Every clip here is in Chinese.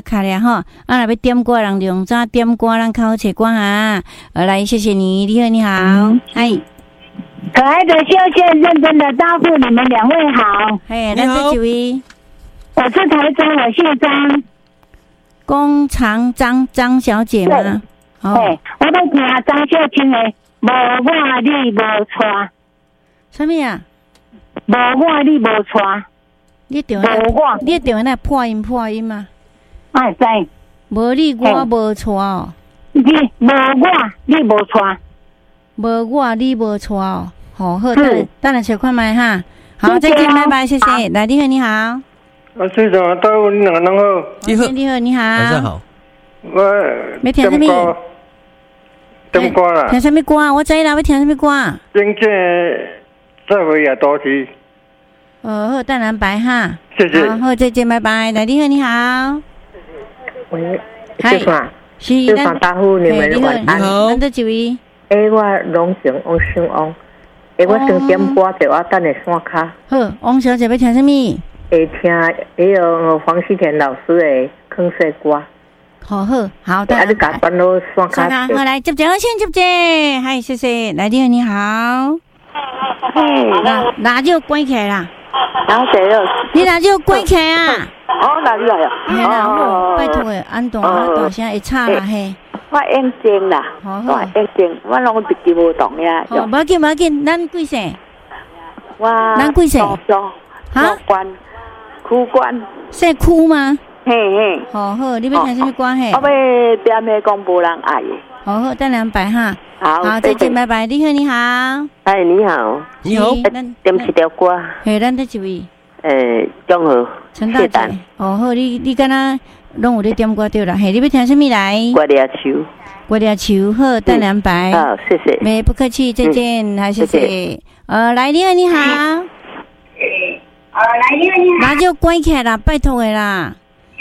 卡了哈，若要点歌人用怎点歌，咱较好找歌哈。来，谢谢你，你好，你好，嗨， 可爱的秀秀，认真的答复你们两位好。 嘿，咱这几位， 我是台中，我姓张， 工厂张小姐吗？ 哦，我要听张秀清的《无我你无错》。 什么啊？ 无我你无错。 你电话，你电话那破音嘛？ 哎，知。 无你我无错哦。 你无我你无错。 无我你无错哦。好，等下小看麦哈。好，再见，拜拜，谢谢。来，你好，你好。 队长，大家你两个好。 你好。 晚上好。 我要听什么？ 点歌啦。 听什么歌？我知啦，要听什么歌？ 真正再会也多谢。 好，淡蓝白哈。 谢谢。 好，再见，拜拜。来，你好，你好。 喂，是吧？ 是。 答复你们晚安。 你好。咱这几位？ 我荣幸王姓王。我想点歌，就我等下山卡。 好，王小姐要听什么？ 会听那个黄西田老师的坑水歌。 好， 啊，你甲转到山卡。 好，来接先接，嗨，谢谢。来，你好。哪就关起来啦？ 然后谁了？ 你哪就关起来啊？ 哪里来呀？ 嘿啦，拜托诶，安东啊，大声会吵啦嘿。 我眼睛啦，我眼睛，我拢直接无动呀。 好，无要紧，咱几岁？ 咱几岁？ 哈？区官。 姓区吗？ 嘿。 好，你要听什么歌嘿？ 我要点迄讲无人爱的。 好，等两摆哈。 好， 再见，拜拜。你好，你好。 哎，你好。 你好。 点一条歌。 嘿，咱这几位？ 中和。 陈大姐。好，你敢若拢有咧点歌对啦？嘿，你要听什么来？我俩球，好，等两摆。 好，谢谢。 没不客气，再见，好，谢谢。来，你好，你好。 来，你好。 那就关起来啦，拜托的啦。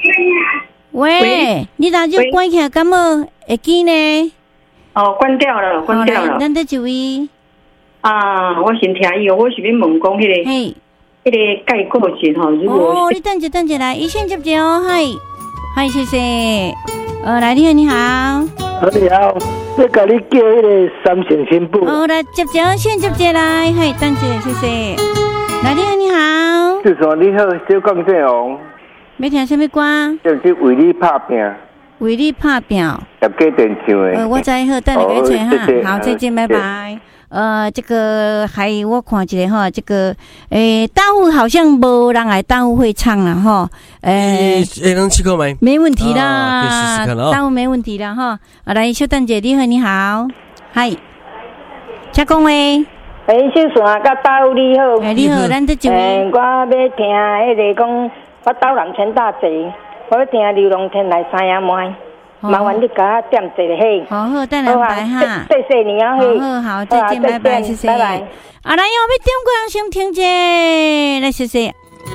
喂，你那就关起来，敢无会记呢？ 关掉了。 咱这几位？ 我先听伊，我是要问讲迄个，迄个概括性吼，如果你等一来，一线接哦，嗨，谢谢。来，你好。 你好，要甲你叫迄个三线新妇。 来接先接来，嗨，等一谢谢。来，你好。 是说你好，小江正王。 要听什么歌？ 就是为你拍拼。 为你拍拼。 也给电唱的。 我知好，等你给吹哈。好，再见，拜拜。这个还我看一下哈，这个大户好像无人来大户会唱了哈。 能试看没？ 没问题啦， 可以试试看哦。 大户没问题啦哈。来，小蛋姐，你好，嗨，请讲话。 小顺甲大户你好。 你好，咱这一位。 我要听迄个讲，我刀人陈大姐，我要听流浪天来三爷妹。麻烦你给我点一个嘿。 好，等两摆哈。 谢谢你啊嘿。 好，再见，拜拜，谢谢。拜拜。来，我要点歌人先听者，来谢谢。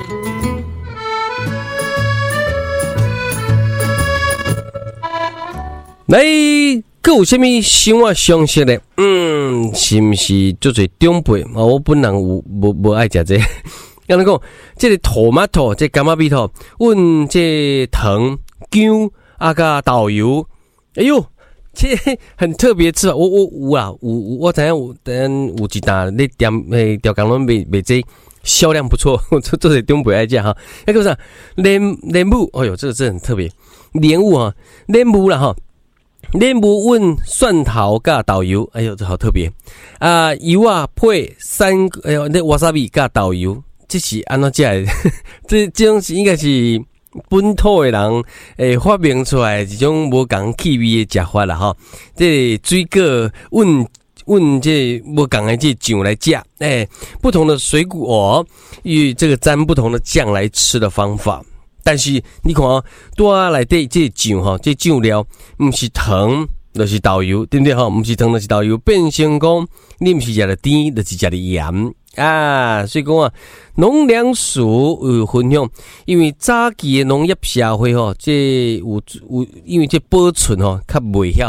来，佫有啥物生活常识咧？是毋是足侪长辈？我本人无爱食这。敢若讲，这个tomato，这柑仔米头，阮这糖姜。甲豆油，哎呦，这很特别吃法。我有啦，我知影有，有一单咧店调工拢卖这销量不错，做些中北爱食哈。那个啥莲雾，哎呦，这个真的很特别。莲雾哈，莲雾啦哈，莲雾问蒜头加豆油，哎呦，这好特别油啊配哎呦，那瓦萨比加豆油，这是安怎食的？这种是应该是。本土的人发明出来一种无共气味的食法啦吼，这水果问这无共的这酱来食，不同的水果与这个沾不同的酱来吃的方法。但是你看拄仔内底这酱吼，这酱料毋是糖，就是豆油，对不对吼？毋是糖就是豆油，变成讲你毋是食了甜，就是食了盐。所以讲农粮署有分享，因为早期的农业社会吼，这有因为这保存吼较袂晓，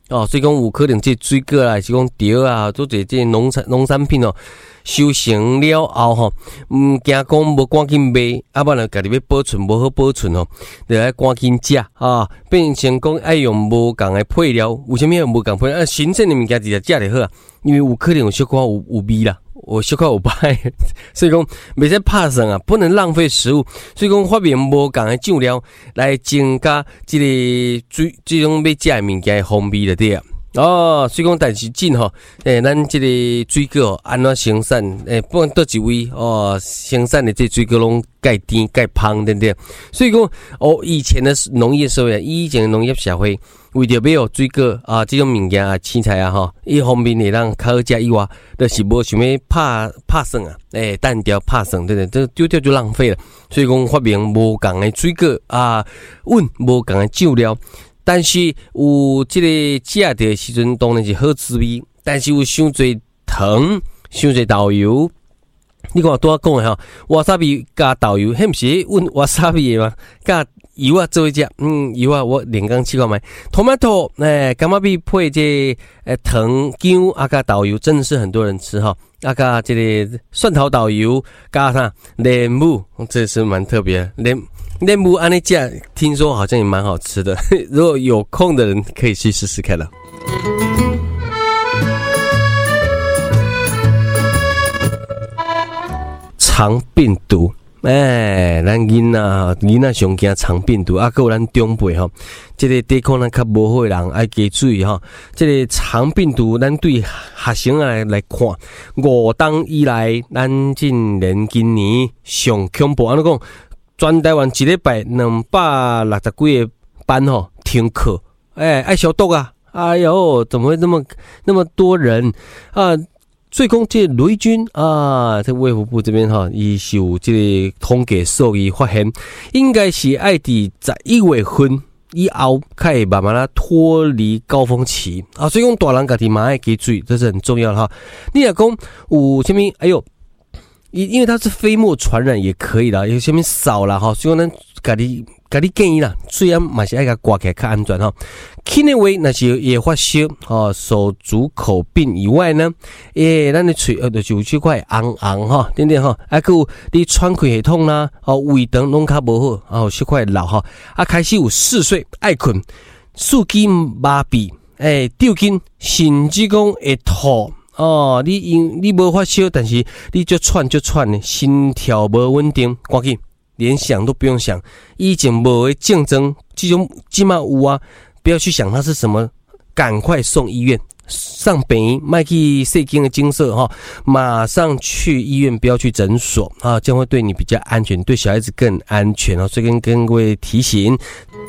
所以讲有可能这水果啦，是讲稻啊，做这农产品收成了后吼，惊讲无赶紧卖，啊不然家己要保存无好保存就要赶紧食啊，变成讲爱用无共的配料，为什么要无共配料？新鲜的物件直接食就好啊，因为有可能有小可有味啦。我小可有歹，所以讲袂使拍算啊，不能浪费食物。所以讲发明无共的酱料来增加这个这种要食的物件的风味就对啊。所以讲但是真咱这个水果安怎生产？不管倒一位生产的这水果拢介甜介芳，对不对？所以讲以前的农业社会，以前的农业社会，为着要有水果这种物件啊、青菜啊一方面会让较好食以外，就是无想要拍算啊，单调拍算，对不对？这丢掉就浪费了。所以讲发明无共的水果无共的酱料。但是有这个食到的时阵当然是好滋味，但是有伤侪糖、伤侪豆油。你看我拄仔讲的瓦萨比加豆油，迄毋是阮瓦萨比的吗？加油啊做一只，油啊我连刚试过买。tomato，柑仔比配这糖姜加豆油，真的是很多人吃加这个蒜头豆油加上莲雾，这是蛮特别的。莲雾安尼吃，听说好像也蛮好吃的。如果有空的人可以去试试看了。肠病毒，咱囡仔上惊肠病毒，还有咱长辈这个抵抗力较无好的人爱加注意这个肠病毒，咱对学生来看，5冬以来，咱今年今年上恐怖，安怎讲？全台湾一礼拜260几个班停课，爱消毒啊！哎呦，怎么会那么多人啊？所以讲这雷军啊，这卫福部这边伊是有这个统计数据发现，应该是爱伫11月份以后，才会慢慢脱离高峰期啊。所以讲大人家己嘛爱记注意，这是很重要的你若讲有什么，哎呦。因为它是飞沫传染也可以啦，有什么少啦所以咱家己建议啦，虽然嘛是爱甲挂起来较安全轻的话那是也发烧手足口病以外呢，咱的嘴就是有这块红对不对还有你喘气系统啦胃肠拢较无好有这块老开始有嗜睡爱困四肢麻痹抽筋，甚至讲会吐你无发烧，但是你就喘的，心跳无稳定，赶紧连想都不用想，以前无的竞争，这种起码有啊，不要去想它是什么，赶快送医院，上病院，卖去细经的精舍马上去医院，不要去诊所这样会对你比较安全，对小孩子更安全所以跟各位提醒。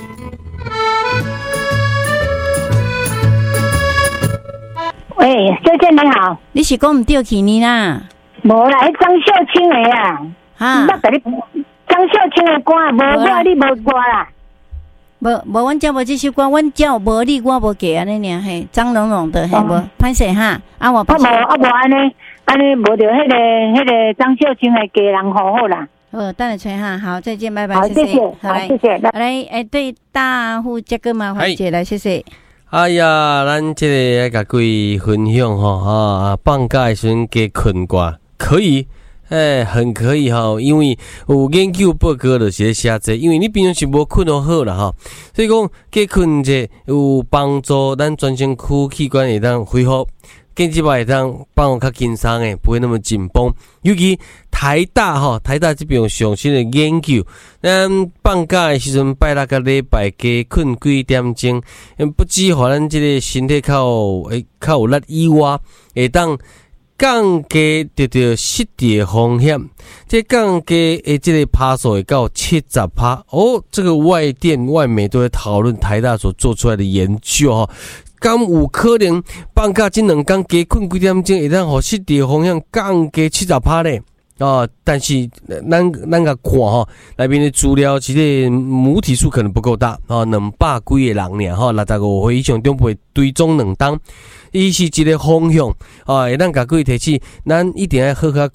喂，小姐你好， 你是讲唔对去你啦？ 无啦，迄张秀清的啦，捌甲你张秀清的歌，无我你无歌啦。 无，阮遮无这首歌，阮遮有无你，我无给安尼尔嘿，张龙龙的嘿，无歹势我无安尼无着迄个张秀清的家人好啦。 等下吹好，再见，拜拜， 好，谢谢， 好来， 谢谢， 来，对大户这个麻烦姐来，谢谢。 哎呀，咱这个要甲各位分享放假的时阵加困觉可以，很可以因为有研究报告就是写这，因为你平常是无困好啦所以讲加困这有帮助咱全身躯器官会当恢复。经济会当帮我较轻松诶，不会那么紧绷。尤其台大这边上新的研究，咱放假的时阵拜六甲礼拜加困几点钟，不止互咱这个身体较有力以外，会当降低着失智的风险。这降低诶，这个趴数会到70%。这个外电外媒都在讨论台大所做出来的研究敢有可能放假这2天加困几点钟，会当互失智风险降低70%咧？但是咱甲看内面的资料，其实母体数可能不够大200几个人尔65岁以上长辈追踪2天，伊是一个方向会当甲各位提醒，咱一定要好好困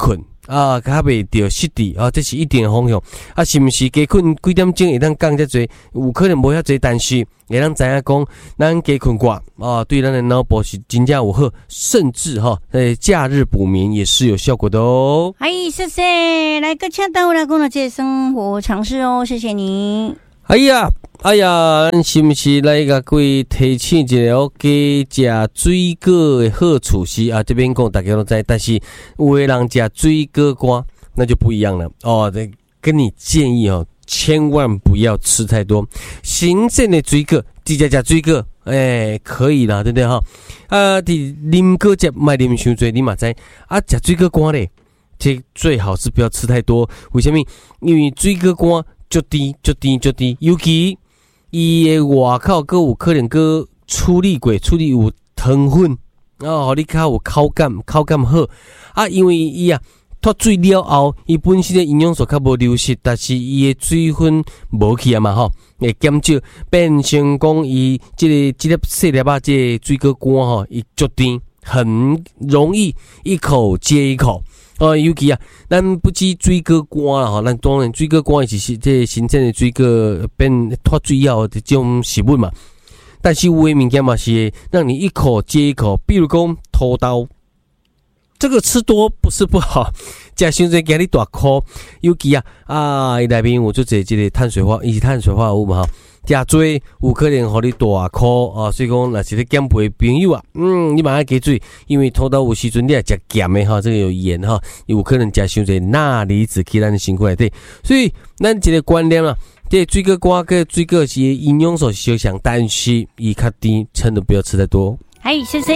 啊，较袂着失智啊，这是一定的方向啊。是毋是加困几点钟会当讲遮侪？有可能无遐侪，但是会当知影讲，咱加困寡啊，对咱的脑部是真正有好，甚至假日补眠也是有效果的哦。 谢谢，来个请单位来讲了这生活常识哦，谢谢你。 哎呀，咱是毋是来甲各位提醒一下哦？加食水果的好处是啊，这边讲大家都知，但是有的人食水果干那就不一样了哦。跟你建议哦，千万不要吃太多新鲜的水果，直接食水果，可以啦，对不对哈？啉果汁莫啉伤多，你嘛知啊？食水果干咧，这最好是不要吃太多。为什么？因为水果干足甜，尤其伊的外口阁有可能阁处理有糖分哦，你较有口感好啊。因为伊脱水了后，伊本身的营养素较无流失，但是伊的水分无去啊嘛吼，会减少，变成讲伊这粒细粒啊，这水果干吼，伊足甜，很容易一口接一口。尤其咱不止水果干啦吼，咱当然水果干是这新鲜的水果变脱水了的这种食物嘛。但是有的物件嘛是让你一口接一口，比如讲土豆，这个吃多不是不好，食伤侪惊你大哭。尤其伊内面有做这个碳水化合物嘛吼。食多有可能互你大哭啊，所以讲若是咧减肥的朋友你嘛要加水，因为土豆有时阵你也食咸的哈，这个有盐哈，有可能食伤侪钠离子去咱的身体内底，所以咱一个观念这水果干跟水果是营养素相像，但是伊较甜，真的不要吃太多。 谢谢。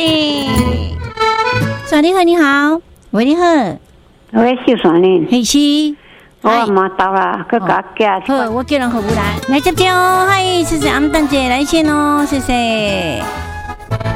你好，你好，喂，你好， 喂，秀爽呢？ 是。 我摸到啦，佮甲寄。 好，我叫人服务来接哦。谢谢，俺们等姐来先哦，谢谢。